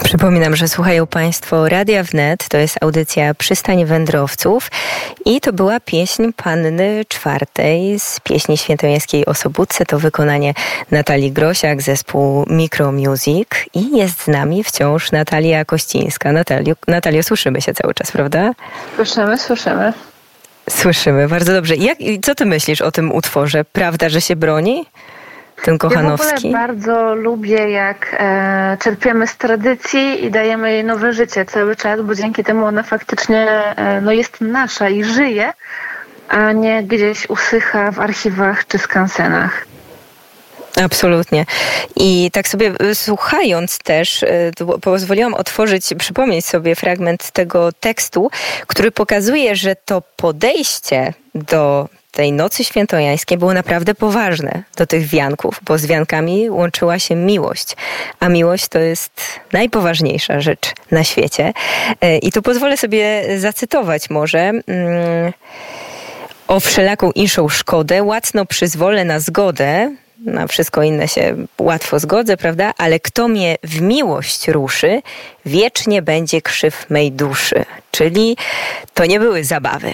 Przypominam, że słuchają Państwo Radia Wnet, to jest audycja Przystań Wędrowców i to była pieśń Panny Czwartej z pieśni świętojańskiej o Sobótce. To wykonanie Natalii Grosiak, zespół Micro Music i jest z nami wciąż Natalia Kościńska. Natalio, słyszymy się cały czas, prawda? Słyszymy. Słyszymy, bardzo dobrze. I co ty myślisz o tym utworze? Prawda, że się broni? Ten Kochanowski. Ja w ogóle bardzo lubię, jak czerpiemy z tradycji i dajemy jej nowe życie cały czas, bo dzięki temu ona faktycznie jest nasza i żyje, a nie gdzieś usycha w archiwach czy skansenach. Absolutnie. I tak sobie słuchając też, pozwoliłam przypomnieć sobie fragment tego tekstu, który pokazuje, że to podejście do tej nocy świętojańskiej było naprawdę poważne do tych wianków, bo z wiankami łączyła się miłość, a miłość to jest najpoważniejsza rzecz na świecie. I tu pozwolę sobie zacytować może. O wszelaką inszą szkodę łacno przyzwolę na zgodę, na wszystko inne się łatwo zgodzę, prawda? Ale kto mnie w miłość ruszy, wiecznie będzie krzyw mej duszy. Czyli to nie były zabawy.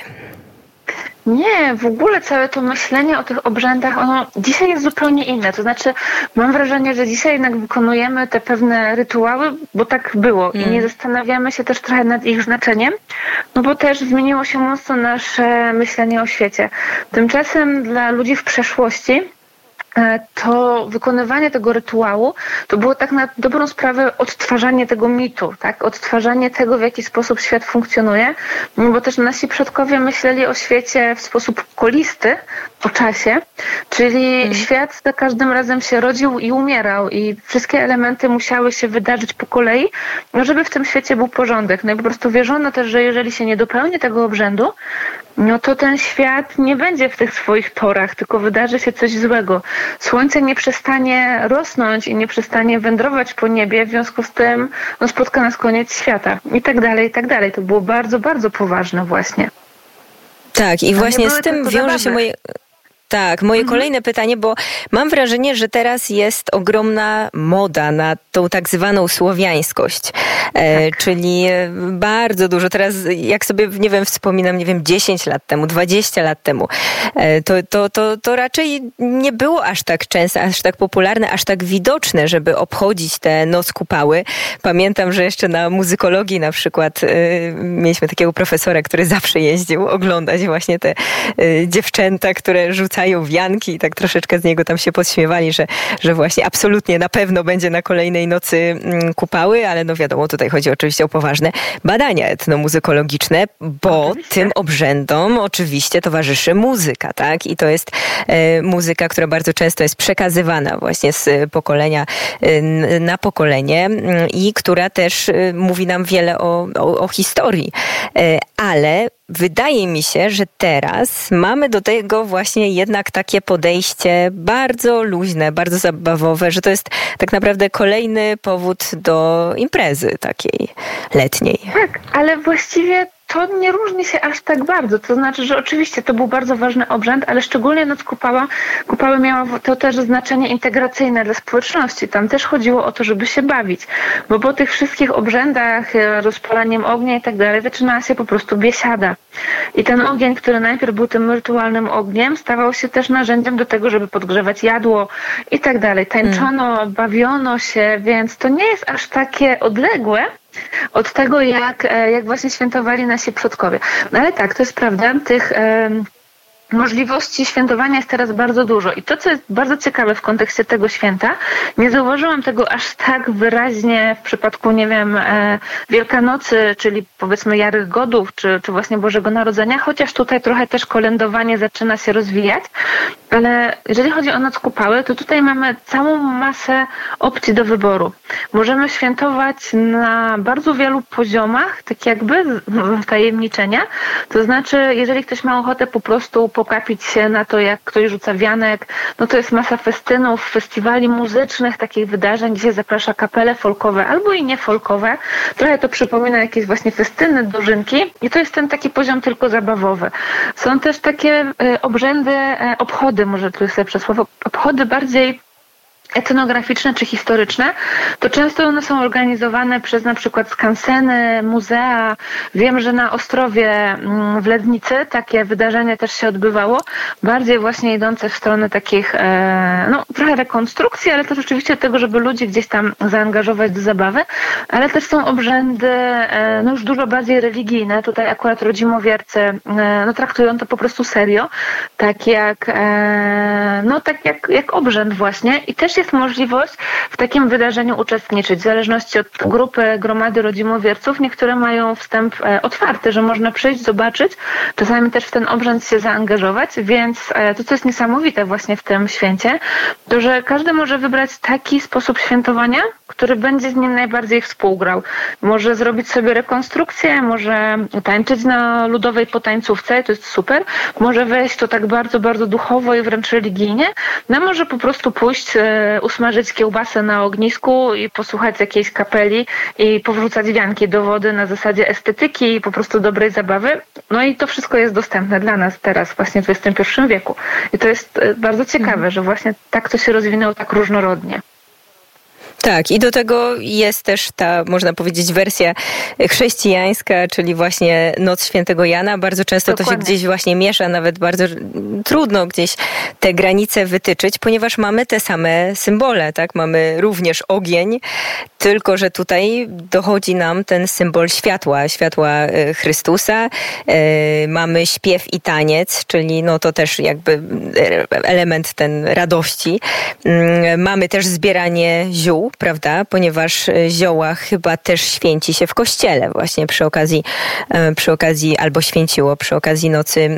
Nie, w ogóle całe to myślenie o tych obrzędach, ono dzisiaj jest zupełnie inne. To znaczy, mam wrażenie, że dzisiaj jednak wykonujemy te pewne rytuały, bo tak było i nie zastanawiamy się też trochę nad ich znaczeniem, no bo też zmieniło się mocno nasze myślenie o świecie. Tymczasem dla ludzi w przeszłości to wykonywanie tego rytuału to było tak na dobrą sprawę odtwarzanie tego mitu, tak? Odtwarzanie tego, w jaki sposób świat funkcjonuje, bo też nasi przodkowie myśleli o świecie w sposób kolisty, o czasie, czyli świat za każdym razem się rodził i umierał i wszystkie elementy musiały się wydarzyć po kolei, żeby w tym świecie był porządek. No i po prostu wierzono też, że jeżeli się nie dopełni tego obrzędu, no to ten świat nie będzie w tych swoich torach, tylko wydarzy się coś złego. Słońce nie przestanie rosnąć i nie przestanie wędrować po niebie, w związku z tym spotka nas koniec świata. I tak dalej, i tak dalej. To było bardzo, bardzo poważne właśnie. Tak, i właśnie z tym wiąże się moje kolejne pytanie, bo mam wrażenie, że teraz jest ogromna moda na tą tak zwaną słowiańskość, czyli bardzo dużo. Teraz jak sobie, wspominam, 10 lat temu, 20 lat temu, to raczej nie było aż tak często, aż tak popularne, aż tak widoczne, żeby obchodzić tę Noc Kupały. Pamiętam, że jeszcze na muzykologii na przykład mieliśmy takiego profesora, który zawsze jeździł oglądać właśnie te dziewczęta, które rzucają wianki i tak troszeczkę z niego tam się podśmiewali, że właśnie absolutnie na pewno będzie na kolejnej Nocy Kupały, ale no wiadomo, tutaj chodzi oczywiście o poważne badania etnomuzykologiczne, bo tym obrzędom oczywiście towarzyszy muzyka, tak? I to jest muzyka, która bardzo często jest przekazywana właśnie z pokolenia na pokolenie i która też mówi nam wiele o historii. Ale wydaje mi się, że teraz mamy do tego właśnie jednak takie podejście bardzo luźne, bardzo zabawowe, że to jest tak naprawdę kolejny powód do imprezy takiej letniej. Tak, ale właściwie to nie różni się aż tak bardzo. To znaczy, że oczywiście to był bardzo ważny obrzęd, ale szczególnie Noc Kupały miała to też znaczenie integracyjne dla społeczności. Tam też chodziło o to, żeby się bawić. Bo po tych wszystkich obrzędach, rozpalaniem ognia i tak dalej, zaczynała się po prostu biesiada. I ten ogień, który najpierw był tym rytualnym ogniem, stawał się też narzędziem do tego, żeby podgrzewać jadło i tak dalej. Tańczono, bawiono się, więc to nie jest aż takie odległe od tego, jak właśnie świętowali nasi przodkowie. No ale tak, to jest prawda, tych możliwości świętowania jest teraz bardzo dużo. I to, co jest bardzo ciekawe w kontekście tego święta, nie zauważyłam tego aż tak wyraźnie w przypadku, Wielkanocy, czyli powiedzmy Jarych Godów, czy właśnie Bożego Narodzenia, chociaż tutaj trochę też kolędowanie zaczyna się rozwijać. Ale jeżeli chodzi o Noc Kupały, to tutaj mamy całą masę opcji do wyboru. Możemy świętować na bardzo wielu poziomach, tak jakby tajemniczenia. To znaczy, jeżeli ktoś ma ochotę po prostu pokapić się na to, jak ktoś rzuca wianek, no to jest masa festynów, festiwali muzycznych, takich wydarzeń, gdzie się zaprasza kapele folkowe albo i nie folkowe. Trochę to przypomina jakieś właśnie festyny, dożynki i to jest ten taki poziom tylko zabawowy. Są też takie obrzędy, obchody, może tu jest lepsze słowo, obchody bardziej etnograficzne czy historyczne, to często one są organizowane przez na przykład skanseny, muzea. Wiem, że na Ostrowie w Lednicy takie wydarzenie też się odbywało, bardziej właśnie idące w stronę takich trochę rekonstrukcji, ale też oczywiście tego, żeby ludzi gdzieś tam zaangażować do zabawy, ale też są obrzędy już dużo bardziej religijne. Tutaj akurat rodzimowiercy traktują to po prostu serio, tak jak obrzęd właśnie i też jest możliwość w takim wydarzeniu uczestniczyć. W zależności od grupy, gromady rodzimowierców, niektóre mają wstęp otwarty, że można przyjść, zobaczyć, czasami też w ten obrzęd się zaangażować, więc to, co jest niesamowite właśnie w tym święcie, to, że każdy może wybrać taki sposób świętowania, który będzie z nim najbardziej współgrał. Może zrobić sobie rekonstrukcję, może tańczyć na ludowej potańcówce, to jest super, może wejść to tak bardzo, bardzo duchowo i wręcz religijnie, może po prostu pójść, usmażyć kiełbasę na ognisku i posłuchać jakiejś kapeli i powrzucać wianki do wody na zasadzie estetyki i po prostu dobrej zabawy. No i to wszystko jest dostępne dla nas teraz właśnie w XXI wieku. I to jest bardzo ciekawe, że właśnie tak to się rozwinęło tak różnorodnie. Tak, i do tego jest też ta, można powiedzieć, wersja chrześcijańska, czyli właśnie Noc Świętego Jana. Bardzo często Dokładnie. To się gdzieś właśnie miesza, nawet bardzo trudno gdzieś te granice wytyczyć, ponieważ mamy te same symbole, tak? Mamy również ogień, tylko że tutaj dochodzi nam ten symbol światła Chrystusa. Mamy śpiew i taniec, czyli to też jakby element ten radości. Mamy też zbieranie ziół, prawda? Ponieważ zioła chyba też święci się w kościele właśnie przy okazji albo święciło przy okazji nocy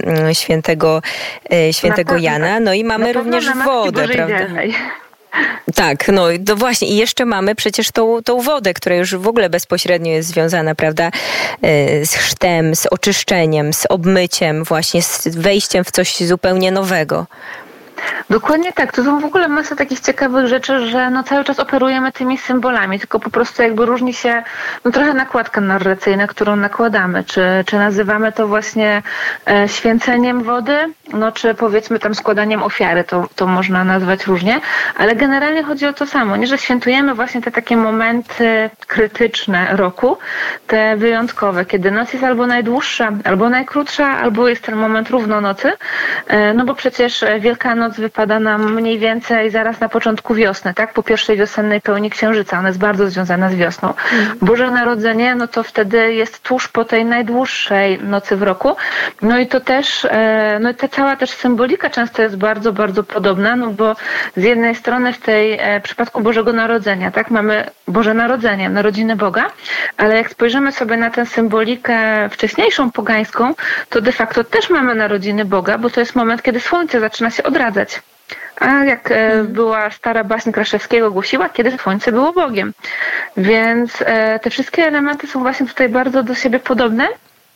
świętego Jana. No i mamy również wodę, prawda? Tak, to właśnie. I jeszcze mamy przecież tą wodę, która już w ogóle bezpośrednio jest związana, prawda, z chrztem, z oczyszczeniem, z obmyciem, właśnie z wejściem w coś zupełnie nowego. Dokładnie tak. To są w ogóle masa takich ciekawych rzeczy, że cały czas operujemy tymi symbolami, tylko po prostu jakby różni się trochę nakładka narracyjna, którą nakładamy. Czy nazywamy to właśnie święceniem wody, czy powiedzmy tam składaniem ofiary, to można nazwać różnie, ale generalnie chodzi o to samo, nie, że świętujemy właśnie te takie momenty krytyczne roku, te wyjątkowe, kiedy noc jest albo najdłuższa, albo najkrótsza, albo jest ten moment równonocy, bo przecież Wielkanoc wypada nam mniej więcej zaraz na początku wiosny, tak? Po pierwszej wiosennej pełni księżyca. Ona jest bardzo związana z wiosną. Boże Narodzenie, to wtedy jest tuż po tej najdłuższej nocy w roku. I to też, ta cała też symbolika często jest bardzo, bardzo podobna, bo z jednej strony w przypadku Bożego Narodzenia, tak? Mamy Boże Narodzenie, narodziny Boga, ale jak spojrzymy sobie na tę symbolikę wcześniejszą, pogańską, to de facto też mamy narodziny Boga, bo to jest moment, kiedy słońce zaczyna się odradzać. A jak była stara baśń Kraszewskiego głosiła, kiedy słońce było Bogiem. Więc te wszystkie elementy są właśnie tutaj bardzo do siebie podobne.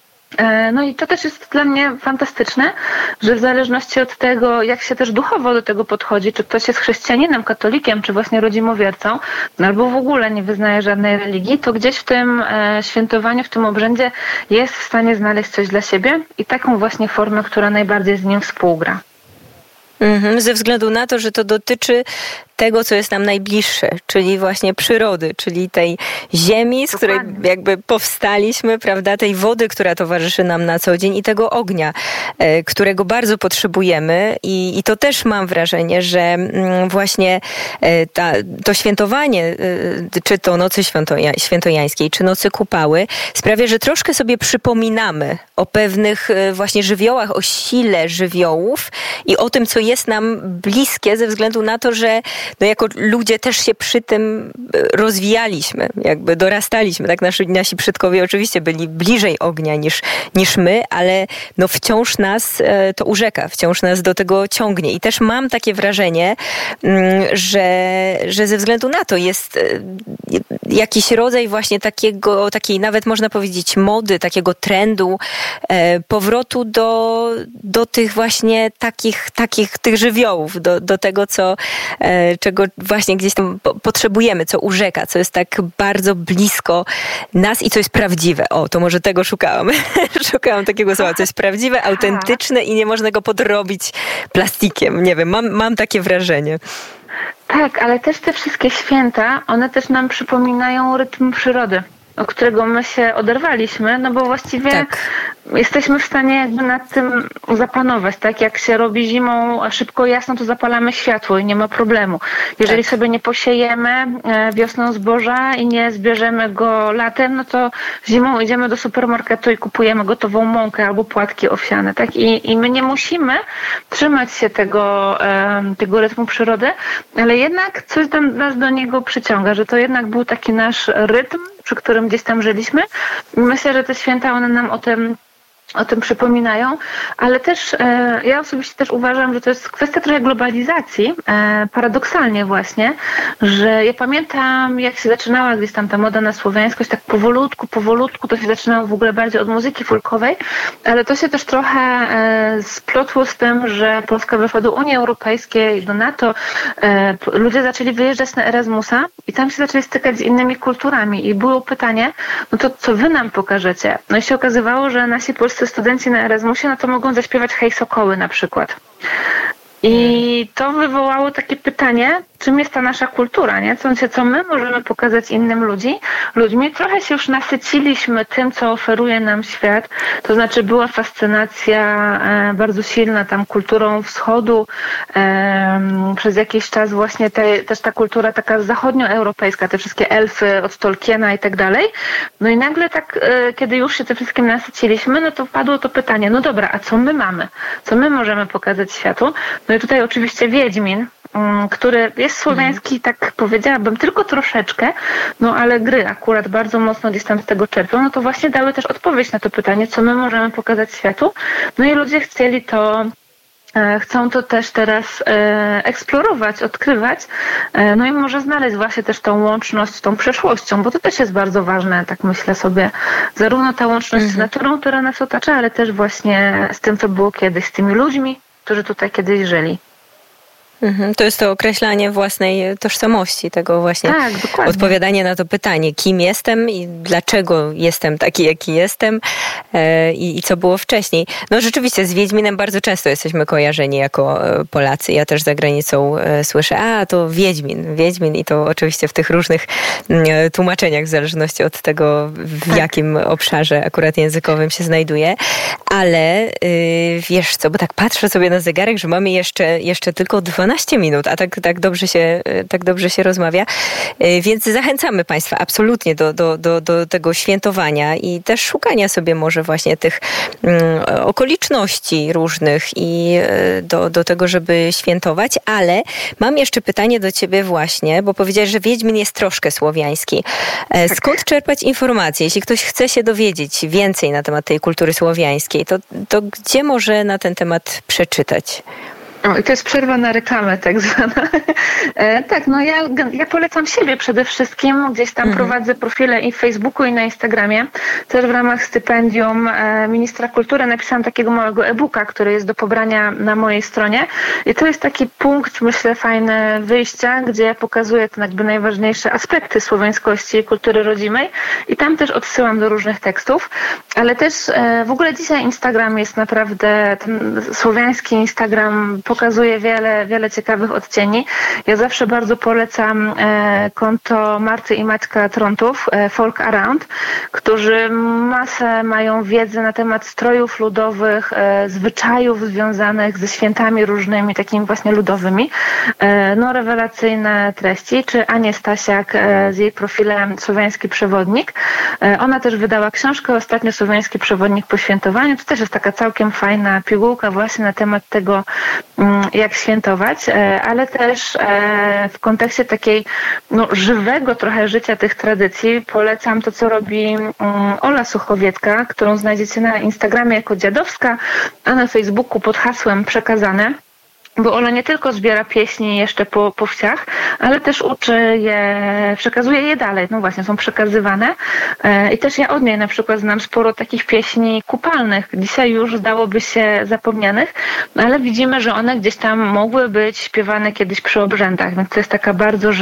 I to też jest dla mnie fantastyczne, że w zależności od tego, jak się też duchowo do tego podchodzi, czy ktoś jest chrześcijaninem, katolikiem, czy właśnie rodzimowiercą, albo w ogóle nie wyznaje żadnej religii, to gdzieś w tym świętowaniu, w tym obrzędzie jest w stanie znaleźć coś dla siebie i taką właśnie formę, która najbardziej z nim współgra. Ze względu na to, że to dotyczy tego, co jest nam najbliższe, czyli właśnie przyrody, czyli tej ziemi, z której jakby powstaliśmy, prawda, tej wody, która towarzyszy nam na co dzień i tego ognia, którego bardzo potrzebujemy i to też mam wrażenie, że właśnie to świętowanie, czy to Nocy Świętojańskiej, czy Nocy Kupały, sprawia, że troszkę sobie przypominamy o pewnych właśnie żywiołach, o sile żywiołów i o tym, co jest nam bliskie, ze względu na to, że jako ludzie też się przy tym rozwijaliśmy, jakby dorastaliśmy. Tak, nasi przodkowie oczywiście byli bliżej ognia niż my, ale wciąż nas to urzeka, wciąż nas do tego ciągnie. I też mam takie wrażenie, że ze względu na to jest jakiś rodzaj właśnie takiej nawet można powiedzieć mody, takiego trendu, powrotu do tych właśnie tych żywiołów, do tego, czego właśnie gdzieś tam potrzebujemy, co urzeka, co jest tak bardzo blisko nas i co jest prawdziwe. To może tego szukałam. Szukałam takiego słowa, co jest prawdziwe, autentyczne i nie można go podrobić plastikiem. Nie wiem, mam takie wrażenie. Tak, ale też te wszystkie święta, one też nam przypominają rytm przyrody, od którego my się oderwaliśmy, no bo właściwie jesteśmy w stanie jakby nad tym zapanować, tak? Jak się robi zimą szybko jasno, to zapalamy światło i nie ma problemu. Jeżeli sobie nie posiejemy wiosną zboża i nie zbierzemy go latem, no to zimą idziemy do supermarketu i kupujemy gotową mąkę albo płatki owsiane, tak? I my nie musimy trzymać się tego rytmu przyrody, ale jednak coś nas do niego przyciąga, że to jednak był taki nasz rytm, przy którym gdzieś tam żyliśmy. Myślę, że te święta, one nam o tym przypominają, ale też ja osobiście też uważam, że to jest kwestia trochę globalizacji, paradoksalnie właśnie, że ja pamiętam, jak się zaczynała gdzieś tam ta moda na słowiańskość, tak powolutku to się zaczynało w ogóle bardziej od muzyki folkowej, ale to się też trochę splotło z tym, że Polska weszła do Unii Europejskiej, do NATO, ludzie zaczęli wyjeżdżać na Erasmusa i tam się zaczęli stykać z innymi kulturami i było pytanie, no to co wy nam pokażecie? No i się okazywało, że nasi polscy studenci na Erasmusie, no to mogą zaśpiewać Hej Sokoły na przykład. I to wywołało takie pytanie, czym jest ta nasza kultura, nie? Co my możemy pokazać innym ludźmi. Trochę się już nasyciliśmy tym, co oferuje nam świat. To znaczy była fascynacja bardzo silna tam kulturą wschodu. Przez jakiś czas właśnie też ta kultura taka zachodnioeuropejska, te wszystkie elfy od Tolkiena i tak dalej. No i nagle tak, kiedy już się tym wszystkim nasyciliśmy, no to padło to pytanie, no dobra, a co my mamy? Co my możemy pokazać światu? No i tutaj oczywiście Wiedźmin, który jest słowiański, tak powiedziałabym, tylko troszeczkę, no ale gry akurat bardzo mocno gdzieś tam z tego czerpią, no to właśnie dały też odpowiedź na to pytanie, co my możemy pokazać światu. No i ludzie chcą to też teraz eksplorować, odkrywać, no i może znaleźć właśnie też tą łączność z tą przeszłością, bo to też jest bardzo ważne, tak myślę sobie, zarówno ta łączność z naturą, która nas otacza, ale też właśnie z tym, co było kiedyś, z tymi ludźmi, którzy tutaj kiedyś żyli. To jest to określanie własnej tożsamości, tego właśnie odpowiadanie na to pytanie, kim jestem i dlaczego jestem taki, jaki jestem i co było wcześniej. No rzeczywiście z Wiedźminem bardzo często jesteśmy kojarzeni jako Polacy. Ja też za granicą słyszę, to Wiedźmin i to oczywiście w tych różnych tłumaczeniach w zależności od tego, w jakim obszarze akurat językowym się znajduje. Ale wiesz co, bo tak patrzę sobie na zegarek, że mamy jeszcze tylko 12 minut, a tak dobrze się rozmawia. Więc zachęcamy Państwa absolutnie do tego świętowania i też szukania sobie może właśnie tych okoliczności różnych i do tego, żeby świętować. Ale mam jeszcze pytanie do Ciebie właśnie, bo powiedziałeś, że Wiedźmin jest troszkę słowiański. Skąd czerpać informacje? Jeśli ktoś chce się dowiedzieć więcej na temat tej kultury słowiańskiej, to gdzie może na ten temat przeczytać? I to jest przerwa na reklamę tak zwana. Tak, no ja polecam siebie przede wszystkim. Gdzieś tam prowadzę profile i w Facebooku, i na Instagramie. Też w ramach stypendium ministra kultury napisałam takiego małego e-booka, który jest do pobrania na mojej stronie. I to jest taki punkt, myślę, fajny wyjścia, gdzie pokazuję te jakby najważniejsze aspekty słowiańskości i kultury rodzimej. I tam też odsyłam do różnych tekstów. Ale też w ogóle dzisiaj Instagram jest naprawdę, ten słowiański Instagram pokazuje wiele ciekawych odcieni. Ja zawsze bardzo polecam konto Marty i Maćka Trontów, Folk Around, którzy masę mają wiedzy na temat strojów ludowych, zwyczajów związanych ze świętami różnymi, takimi właśnie ludowymi. No rewelacyjne treści. Czy Anię Stasiak z jej profilem Słowiański Przewodnik. Ona też wydała książkę ostatnio Słowiański Przewodnik po świętowaniu. To też jest taka całkiem fajna pigułka właśnie na temat tego, jak świętować, ale też w kontekście takiej żywego trochę życia tych tradycji polecam to, co robi Ola Suchowiecka, którą znajdziecie na Instagramie jako Dziadowska, a na Facebooku pod hasłem Przekazane. Bo Ola nie tylko zbiera pieśni jeszcze po wsiach, ale też uczy je, przekazuje je dalej. No właśnie, są przekazywane. I też ja od niej na przykład znam sporo takich pieśni kupalnych. Dzisiaj już zdałoby się zapomnianych, ale widzimy, że one gdzieś tam mogły być śpiewane kiedyś przy obrzędach, więc to jest taka bardzo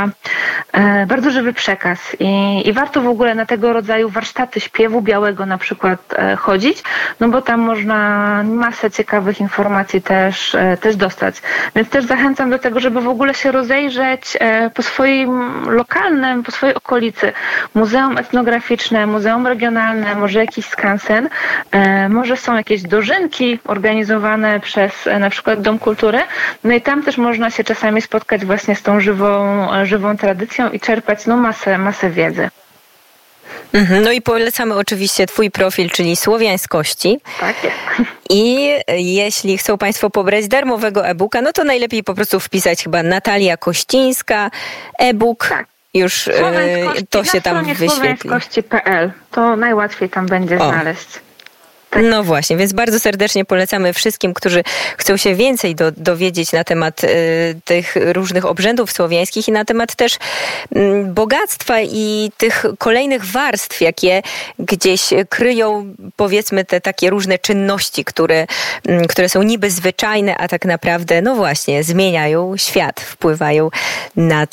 żywy przekaz. I warto w ogóle na tego rodzaju warsztaty śpiewu białego na przykład chodzić, no bo tam można masę ciekawych informacji też dostać. dostać. Więc też zachęcam do tego, żeby w ogóle się rozejrzeć po swoim lokalnym, po swojej okolicy. Muzeum etnograficzne, muzeum regionalne, może jakiś skansen, może są jakieś dożynki organizowane przez na przykład Dom Kultury. No i tam też można się czasami spotkać właśnie z tą żywą tradycją i czerpać masę wiedzy. No i polecamy oczywiście Twój profil, czyli Słowiańskości. Tak jest. I jeśli chcą Państwo pobrać darmowego e-booka, no to najlepiej po prostu wpisać chyba Natalia Kościńska, e-book. Tak. Już to się tam wyświetli. Słowiańskości.pl. To najłatwiej tam będzie znaleźć. No właśnie, więc bardzo serdecznie polecamy wszystkim, którzy chcą się więcej dowiedzieć na temat tych różnych obrzędów słowiańskich i na temat też bogactwa i tych kolejnych warstw, jakie gdzieś kryją, powiedzmy, te takie różne czynności, które są niby zwyczajne, a tak naprawdę, no właśnie, zmieniają świat, wpływają na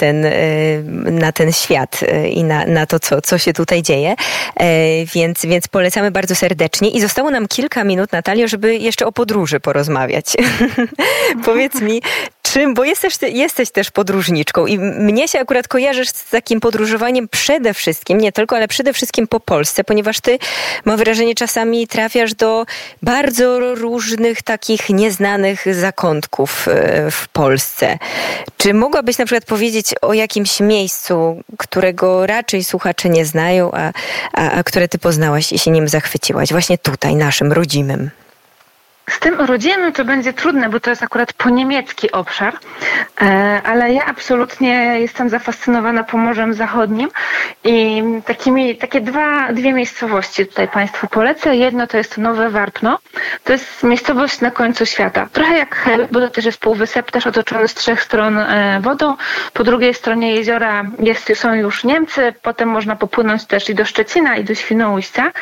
ten świat i na to, co się tutaj dzieje. Więc polecamy bardzo serdecznie i zostało nam kilka minut, Natalio, żeby jeszcze o podróży porozmawiać. Powiedz mi, bo jesteś też podróżniczką i mnie się akurat kojarzysz z takim podróżowaniem przede wszystkim, nie tylko, ale przede wszystkim po Polsce, ponieważ ty, mam wrażenie, czasami trafiasz do bardzo różnych takich nieznanych zakątków w Polsce. Czy mogłabyś na przykład powiedzieć o jakimś miejscu, którego raczej słuchacze nie znają, a które ty poznałaś i się nim zachwyciłaś? Właśnie tutaj, naszym rodzimym. Z tym rodzimym to będzie trudne, bo to jest akurat poniemiecki obszar, ale ja absolutnie jestem zafascynowana Pomorzem Zachodnim i takie dwie miejscowości tutaj Państwu polecę. Jedno to jest Nowe Warpno. To jest miejscowość na końcu świata. Trochę jak Cheb, bo to też jest półwysep, też otoczony z 3 stron wodą. Po drugiej stronie jeziora są już Niemcy, potem można popłynąć też i do Szczecina, i do Świnoujścia.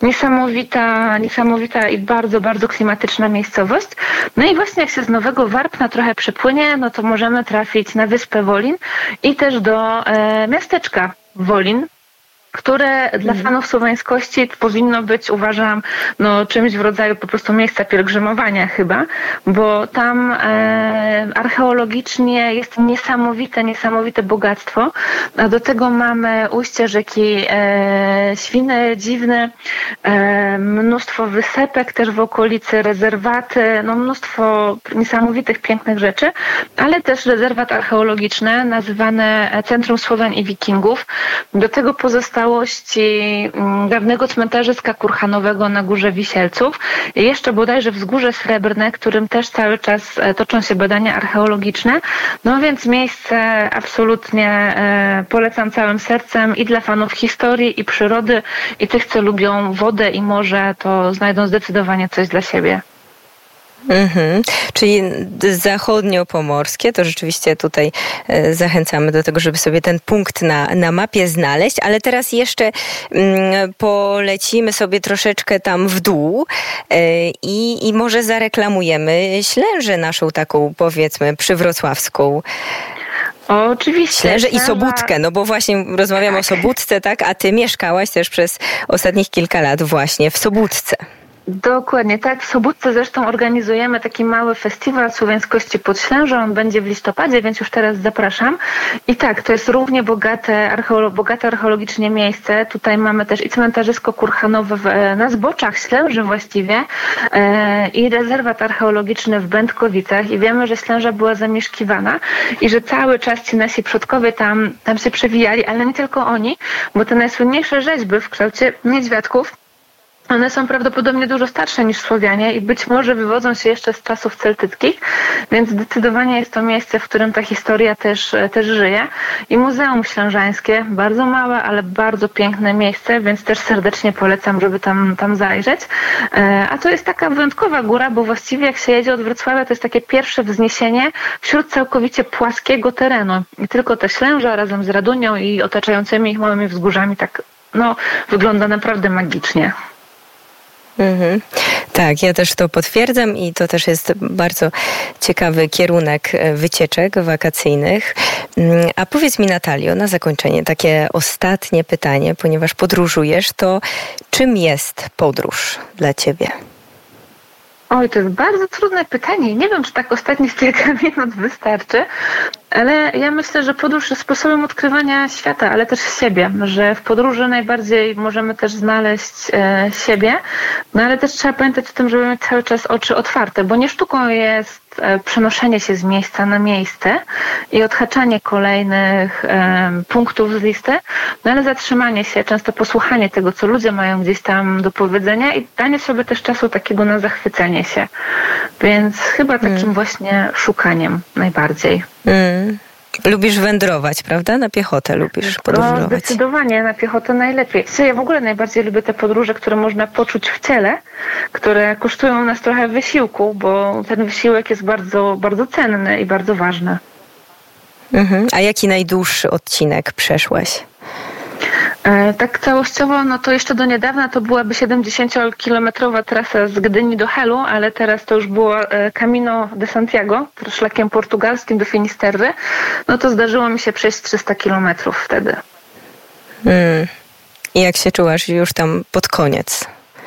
Niesamowita i bardzo, bardzo klimatyczna miejscowość. No i właśnie jak się z Nowego Warpna trochę przepłynie, no to możemy trafić na wyspę Wolin i też do miasteczka Wolin, które dla fanów słowiańskości powinno być, uważam, czymś w rodzaju po prostu miejsca pielgrzymowania chyba, bo tam archeologicznie jest niesamowite bogactwo, a do tego mamy ujście rzeki Świny, Dziwny, mnóstwo wysepek też w okolicy, rezerwaty, mnóstwo niesamowitych, pięknych rzeczy, ale też rezerwat archeologiczny nazywany Centrum Słowian i Wikingów. Do tego pozostałości dawnego cmentarzyska kurhanowego na Górze Wisielców i jeszcze bodajże Wzgórze Srebrne, którym też cały czas toczą się badania archeologiczne. No więc miejsce absolutnie polecam całym sercem i dla fanów historii i przyrody i tych, co lubią wodę i morze, to znajdą zdecydowanie coś dla siebie. Czyli zachodniopomorskie, to rzeczywiście tutaj zachęcamy do tego, żeby sobie ten punkt na mapie znaleźć, ale teraz jeszcze polecimy sobie troszeczkę tam w dół i może zareklamujemy Ślężę naszą taką, powiedzmy, przywrocławską. Oczywiście. Ślężę i Sobótkę, no bo właśnie rozmawiamy o Sobótce, tak? A ty mieszkałaś też przez ostatnich kilka lat właśnie w Sobótce. Dokładnie, tak. W Sobótce zresztą organizujemy taki mały festiwal Słowiańskości pod Ślężą. On będzie w listopadzie, więc już teraz zapraszam. I tak, to jest równie bogate archeologicznie miejsce. Tutaj mamy też i cmentarzysko kurhanowe na zboczach Ślęży właściwie i rezerwat archeologiczny w Będkowicach. I wiemy, że Ślęża była zamieszkiwana i że cały czas ci nasi przodkowie tam się przewijali, ale nie tylko oni, bo te najsłynniejsze rzeźby w kształcie niedźwiadków, one są prawdopodobnie dużo starsze niż Słowianie i być może wywodzą się jeszcze z czasów celtyckich, więc zdecydowanie jest to miejsce, w którym ta historia też żyje. I Muzeum Ślężańskie, bardzo małe, ale bardzo piękne miejsce, więc też serdecznie polecam, żeby tam zajrzeć. A to jest taka wyjątkowa góra, bo właściwie jak się jedzie od Wrocławia, to jest takie pierwsze wzniesienie wśród całkowicie płaskiego terenu. I tylko ta Ślęża razem z Radunią i otaczającymi ich małymi wzgórzami tak wygląda naprawdę magicznie. Tak, ja też to potwierdzam i to też jest bardzo ciekawy kierunek wycieczek wakacyjnych. A powiedz mi, Natalio, na zakończenie takie ostatnie pytanie, ponieważ podróżujesz, to czym jest podróż dla ciebie? Oj, to jest bardzo trudne pytanie. Nie wiem, czy tak ostatnich kilka minut wystarczy, ale ja myślę, że podróż jest sposobem odkrywania świata, ale też siebie, że w podróży najbardziej możemy też znaleźć siebie, no ale też trzeba pamiętać o tym, żeby mieć cały czas oczy otwarte, bo nie sztuką jest przenoszenie się z miejsca na miejsce i odhaczanie kolejnych punktów z listy, no ale zatrzymanie się, często posłuchanie tego, co ludzie mają gdzieś tam do powiedzenia i danie sobie też czasu takiego na zachwycenie się. Więc chyba takim właśnie szukaniem najbardziej. Lubisz wędrować, prawda? Na piechotę lubisz podróżować. No, zdecydowanie na piechotę najlepiej. Ja w ogóle najbardziej lubię te podróże, które można poczuć w ciele, które kosztują nas trochę wysiłku, bo ten wysiłek jest bardzo, bardzo cenny i bardzo ważny. A jaki najdłuższy odcinek przeszłaś? Tak całościowo, no to jeszcze do niedawna to byłaby 70-kilometrowa trasa z Gdyni do Helu, ale teraz to już było Camino de Santiago, szlakiem portugalskim do Finisterry. No to zdarzyło mi się przejść 300 kilometrów wtedy. I jak się czułaś już tam pod koniec?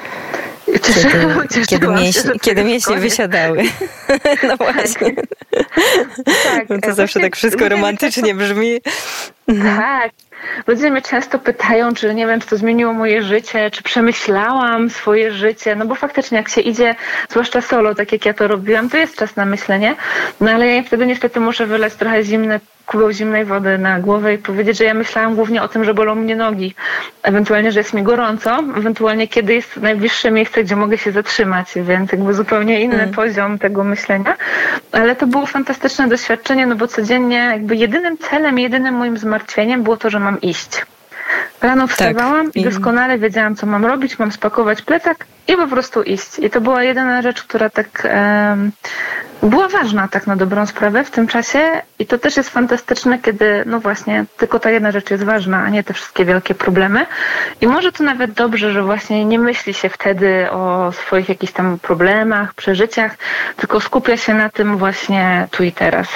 Kiedy mięśnie wysiadały. No właśnie. Tak, no to zawsze tak wszystko romantycznie brzmi. Tak. Ludzie mnie często pytają, czy nie wiem, czy to zmieniło moje życie, czy przemyślałam swoje życie, no bo faktycznie jak się idzie, zwłaszcza solo, tak jak ja to robiłam, to jest czas na myślenie, no ale ja wtedy niestety muszę wylać trochę kubeł zimnej wody na głowę i powiedzieć, że ja myślałam głównie o tym, że bolą mnie nogi, ewentualnie, że jest mi gorąco, ewentualnie kiedy jest najbliższe miejsce, gdzie mogę się zatrzymać, więc jakby zupełnie inny poziom tego myślenia, ale to było fantastyczne doświadczenie, no bo codziennie jakby jedynym celem, jedynym moim zmartwieniem było to, że mam iść. Rano wstawałam i doskonale wiedziałam, co mam robić, mam spakować plecak i po prostu iść. I to była jedyna rzecz, która tak była ważna tak na dobrą sprawę w tym czasie i to też jest fantastyczne, kiedy no właśnie tylko ta jedna rzecz jest ważna, a nie te wszystkie wielkie problemy. I może to nawet dobrze, że właśnie nie myśli się wtedy o swoich jakichś tam problemach, przeżyciach, tylko skupia się na tym właśnie tu i teraz.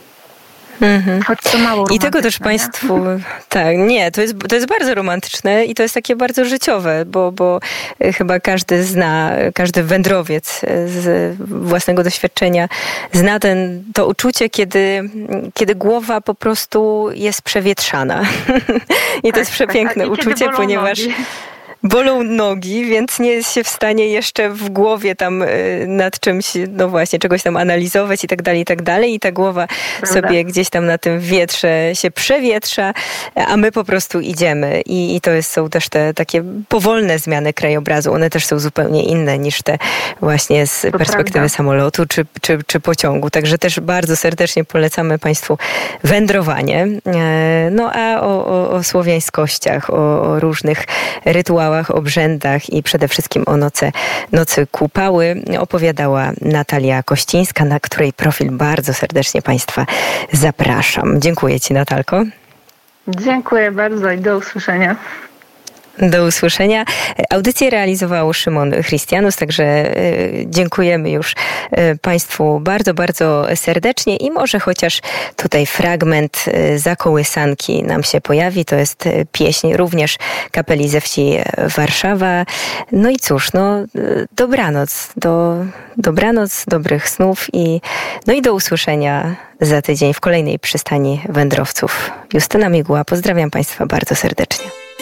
Choć to mało i tego też Państwu, tak, nie, to jest bardzo romantyczne i to jest takie bardzo życiowe, bo chyba każdy wędrowiec z własnego doświadczenia zna to uczucie, kiedy głowa po prostu jest przewietrzana. I to jest przepiękne uczucie, ponieważ bolą nogi, więc nie jest się w stanie jeszcze w głowie tam nad czymś, no właśnie, czegoś tam analizować i tak dalej. I ta głowa sobie gdzieś tam na tym wietrze się przewietrza, a my po prostu idziemy. I to są też te takie powolne zmiany krajobrazu. One też są zupełnie inne niż te właśnie z perspektywy samolotu czy pociągu. Także też bardzo serdecznie polecamy Państwu wędrowanie. No a o słowiańskościach, o różnych rytuałach, obrzędach i przede wszystkim o nocy Kupały opowiadała Natalia Kościńska, na której profil bardzo serdecznie Państwa zapraszam. Dziękuję Ci, Natalko. Dziękuję bardzo i do usłyszenia. Do usłyszenia. Audycję realizował Szymon Christianus, także dziękujemy już Państwu bardzo, bardzo serdecznie i może chociaż tutaj fragment Zakołysanki nam się pojawi. To jest pieśń również kapeli ze wsi Warszawa. No i cóż, dobranoc, dobrych snów i do usłyszenia za tydzień w kolejnej przystani wędrowców. Justyna Miguła, pozdrawiam Państwa bardzo serdecznie.